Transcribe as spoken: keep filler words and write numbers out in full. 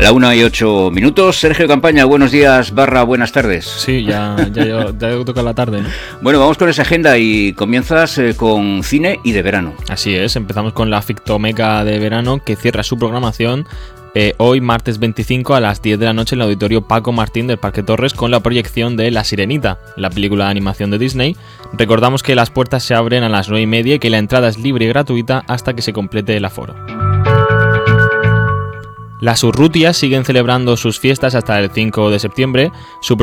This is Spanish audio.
La una y ocho minutos. Sergio Campaña, buenos días barra buenas tardes. Sí, ya, ya, ya, ya toca la tarde, ¿no? Bueno, vamos con esa agenda y comienzas eh, con cine y de verano. Así es, empezamos con la Fictomeca de verano que cierra su programación eh, hoy, martes veinticinco, a las diez de la noche en el auditorio Paco Martín del Parque Torres con la proyección de La Sirenita, la película de animación de Disney. Recordamos que las puertas se abren a las nueve y media y que la entrada es libre y gratuita hasta que se complete el aforo. Las Urrutias siguen celebrando sus fiestas hasta el cinco de septiembre. Su